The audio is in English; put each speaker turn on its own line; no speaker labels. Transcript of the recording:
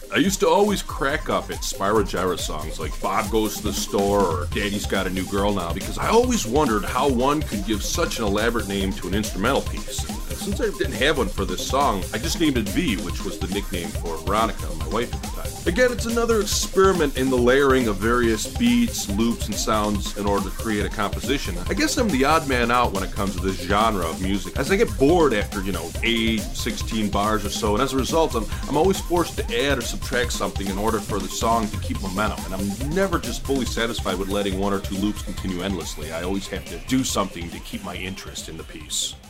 I used to always crack up at Spyro Gyra songs like Bob Goes to the Store or Daddy's Got a New Girl Now, because I always wondered how one could give such an elaborate name to an instrumental piece. And since I didn't have one for this song, I just named it V, which was the nickname for Veronica, my wife at the time. Again, it's another experiment in the layering of various beats, loops, and sounds in order to create a composition. I guess I'm the odd man out when it comes to this genre of music, as I get bored after, 8, 16 bars or so, and as a result, I'm always forced to add or subtract something in order for the song to keep momentum, and I'm never just fully satisfied with letting one or two loops continue endlessly. I always have to do something to keep my interest in the piece.